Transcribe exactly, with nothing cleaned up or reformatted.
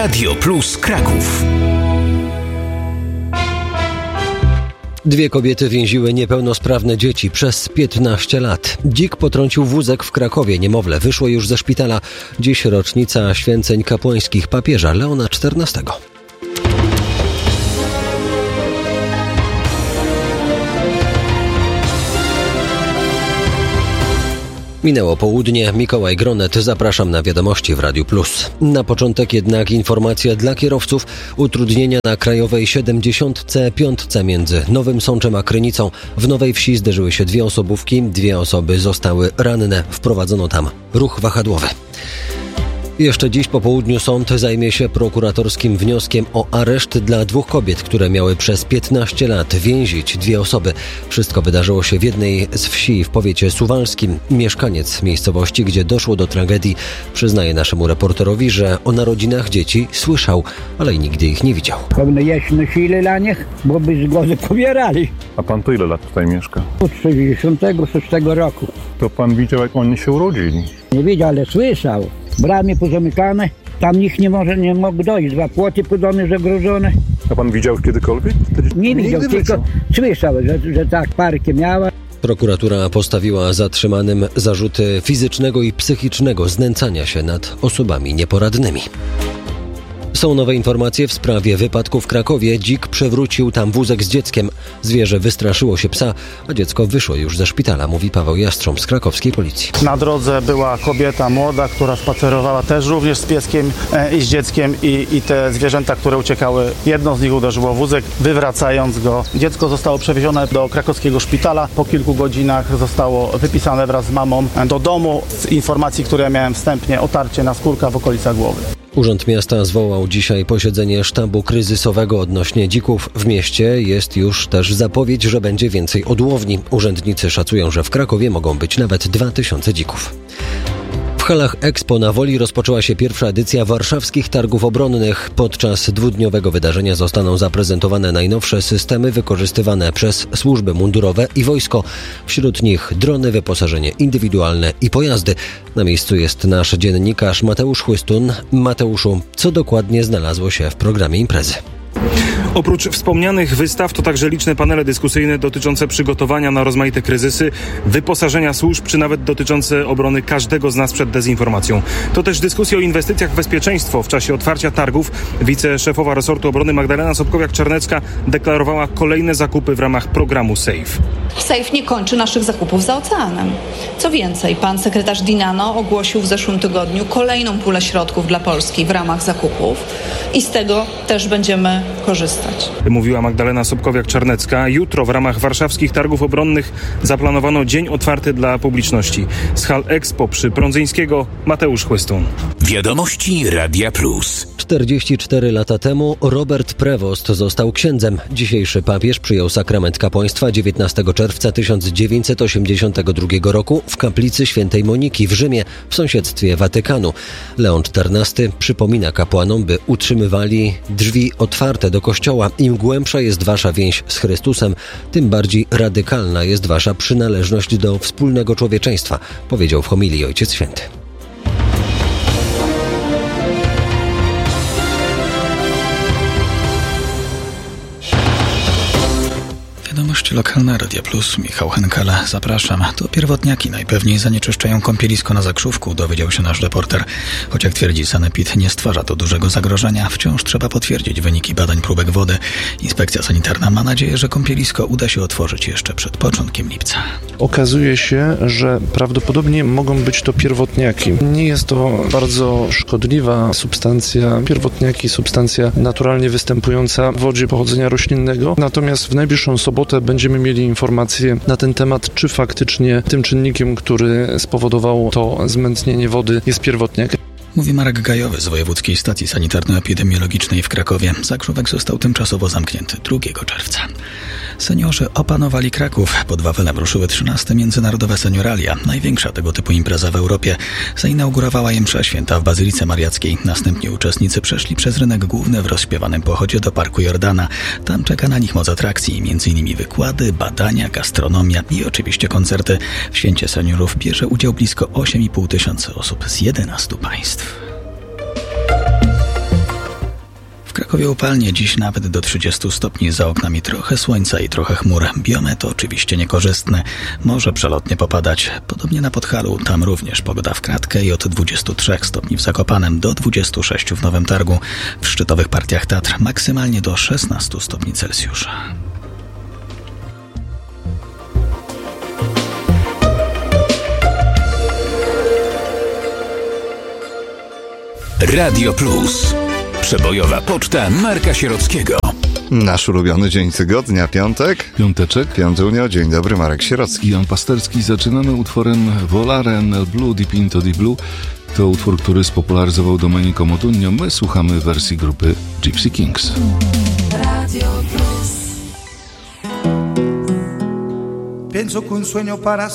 Radio Plus Kraków. Dwie kobiety więziły niepełnosprawne dzieci przez piętnaście lat. Dzik potrącił wózek w Krakowie. Niemowlę wyszło już ze szpitala. Dziś rocznica święceń kapłańskich papieża Leona czternastego. Minęło południe, Mikołaj Gronet, zapraszam na wiadomości w Radiu Plus. Na początek jednak informacja dla kierowców. Utrudnienia na Krajowej siedemdziesiątce piątce między Nowym Sączem a Krynicą. W Nowej Wsi zderzyły się dwie osobówki, dwie osoby zostały ranne. Wprowadzono tam ruch wahadłowy. Jeszcze dziś po południu sąd zajmie się prokuratorskim wnioskiem o areszt dla dwóch kobiet, które miały przez piętnaście lat więzić dwie osoby. Wszystko wydarzyło się w jednej z wsi w powiecie suwalskim. Mieszkaniec miejscowości, gdzie doszło do tragedii, przyznaje naszemu reporterowi, że o narodzinach dzieci słyszał, ale nigdy ich nie widział. Pewnie jeść nosili dla nich, bo by zgody pobierali. A pan to ile lat tutaj mieszka? Od sześćdziesiątego szóstego roku. To pan widział, jak oni się urodzili? Nie widział, ale słyszał. Bramy pozamykane, tam nikt nie może, nie mógł dojść. Dwa płoty po domie zagrożone. A pan widział kiedykolwiek? Nie widział, tylko słyszał, że, że tak parkę miała. Prokuratura postawiła zatrzymanym zarzuty fizycznego i psychicznego znęcania się nad osobami nieporadnymi. Są nowe informacje w sprawie wypadku w Krakowie. Dzik przewrócił tam wózek z dzieckiem. Zwierzę wystraszyło się psa, a dziecko wyszło już ze szpitala, mówi Paweł Jastrząb z krakowskiej policji. Na drodze była kobieta młoda, która spacerowała też również z pieskiem e, i z dzieckiem i, i te zwierzęta, które uciekały, jedno z nich uderzyło w wózek, wywracając go. Dziecko zostało przewiezione do krakowskiego szpitala. Po kilku godzinach zostało wypisane wraz z mamą do domu. Z informacji, które miałem wstępnie, otarcie naskórka w okolicach głowy. Urząd Miasta zwołał dzisiaj posiedzenie sztabu kryzysowego odnośnie dzików. W mieście jest już też zapowiedź, że będzie więcej odłowni. Urzędnicy szacują, że w Krakowie mogą być nawet dwa tysiące dzików. W halach Expo na Woli rozpoczęła się pierwsza edycja warszawskich targów obronnych. Podczas dwudniowego wydarzenia zostaną zaprezentowane najnowsze systemy wykorzystywane przez służby mundurowe i wojsko. Wśród nich drony, wyposażenie indywidualne i pojazdy. Na miejscu jest nasz dziennikarz Mateusz Chłystun. Mateuszu, co dokładnie znalazło się w programie imprezy? Oprócz wspomnianych wystaw to także liczne panele dyskusyjne dotyczące przygotowania na rozmaite kryzysy, wyposażenia służb, czy nawet dotyczące obrony każdego z nas przed dezinformacją. To też dyskusje o inwestycjach w bezpieczeństwo. W czasie otwarcia targów wiceszefowa resortu obrony Magdalena Sobkowiak-Czarnecka deklarowała kolejne zakupy w ramach programu SAFE. SAFE nie kończy naszych zakupów za oceanem. Co więcej, pan sekretarz Dinano ogłosił w zeszłym tygodniu kolejną pulę środków dla Polski w ramach zakupów i z tego też będziemy korzystać. Mówiła Magdalena Sobkowiak-Czarnecka. Jutro w ramach warszawskich targów obronnych zaplanowano dzień otwarty dla publiczności. Z hal Expo przy Prądzyńskiego Mateusz Chłystun. Wiadomości Radia Plus. czterdzieści cztery lata temu Robert Prevost został księdzem. Dzisiejszy papież przyjął sakrament kapłaństwa dziewiętnastego czerwca tysiąc dziewięćset osiemdziesiątego drugiego roku w kaplicy świętej Moniki w Rzymie w sąsiedztwie Watykanu. Leon czternasty przypomina kapłanom, by utrzymywali drzwi otwarte do kościoła. Im głębsza jest wasza więź z Chrystusem, tym bardziej radykalna jest wasza przynależność do wspólnego człowieczeństwa, powiedział w homilii Ojciec Święty. Wiadomości lokalne Radia Plus, Michał Henkele, zapraszam. To pierwotniaki najpewniej zanieczyszczają kąpielisko na Zakrzówku, dowiedział się nasz reporter. Choć jak twierdzi sanepid, nie stwarza to dużego zagrożenia, wciąż trzeba potwierdzić wyniki badań próbek wody. Inspekcja sanitarna ma nadzieję, że kąpielisko uda się otworzyć jeszcze przed początkiem lipca. Okazuje się, że prawdopodobnie mogą być to pierwotniaki. Nie jest to bardzo szkodliwa substancja. Pierwotniaki, substancja naturalnie występująca w wodzie pochodzenia roślinnego. Natomiast w najbliższą sobotę będziemy mieli informacje na ten temat, czy faktycznie tym czynnikiem, który spowodował to zmętnienie wody, jest pierwotniak. Mówi Marek Gajowy z Wojewódzkiej Stacji Sanitarno-Epidemiologicznej w Krakowie. Zakrzówek został tymczasowo zamknięty drugiego czerwca. Seniorzy opanowali Kraków. Pod Wawelem ruszyły trzynaste Międzynarodowe Senioralia, największa tego typu impreza w Europie. Zainaugurowała je msza święta w Bazylice Mariackiej. Następnie uczestnicy przeszli przez rynek główny w rozśpiewanym pochodzie do Parku Jordana. Tam czeka na nich moc atrakcji, między innymi wykłady, badania, gastronomia i oczywiście koncerty. W Święcie Seniorów bierze udział blisko osiem i pół tysiąca osób z jedenastu państw. Krakowie upalnie, dziś nawet do trzydziestu stopni, za oknami trochę słońca i trochę chmur. Biometr oczywiście niekorzystny, może przelotnie popadać. Podobnie na Podhalu, tam również pogoda w kratkę i od dwudziestu trzech stopni w Zakopanem do dwudziestu sześciu w Nowym Targu. W szczytowych partiach Tatr maksymalnie do szesnastu stopni Celsjusza. Radio Plus. Przebojowa poczta Marka Sierockiego. Nasz ulubiony dzień tygodnia, piątek. Piąteczek. Piątunio, dzień dobry, Marek Sierocki. Jan Pasterski. Zaczynamy utworem Volare nel blu di Pinto di Blu. To utwór, który spopularyzował Domenico Modugno. My słuchamy wersji grupy Gypsy Kings. Radio Plus. Pienso que un sueño para